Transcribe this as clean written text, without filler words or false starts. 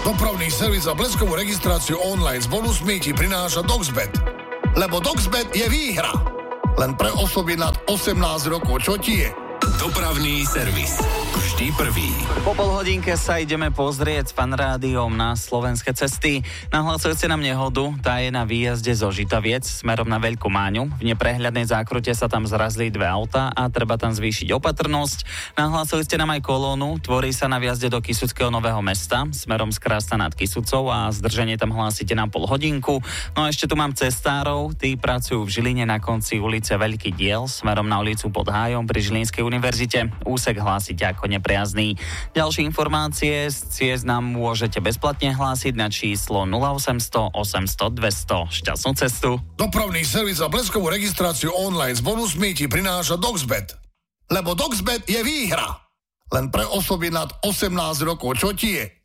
Dopravný servis a bleskovú registráciu online s bonusmi ti prináša Doxbet. Lebo Doxbet je výhra. Len pre osoby nad 18 rokov. Čo ti je? Dopravný servis. Vždy prvý. Po polhodinke sa ideme pozrieť s Fanrádiom na slovenské cesty. Nahlasujete nám nehodu, tá je na výjazde zo Žitaviec smerom na Veľkú Máňu. V neprehľadnej zákrute sa tam zrazili dve autá a treba tam zvýšiť opatrnosť. Nahlasujete nám aj kolónu, tvorí sa na výjazde do Kysuckého Nového Mesta smerom z Krásna nad Kysucou a zdržanie tam hlásite na polhodinku. No a ešte tu mám cestárov, tí pracujú v Žiline na konci ulice Veľký diel smerom na ulicu Pod Hájom pri Žilinskej univerzite. Úsek hlásite ako nepriazný. Ďalšie informácie z ciest nám môžete bezplatne hlásiť na číslo 0800 800 200. Šťastnú cestu. Dopravný servis a bleskovú registráciu online s bonusmi ti prináša Doxbet. Lebo Doxbet je výhra. Len pre osoby nad 18 rokov. Čo ti je?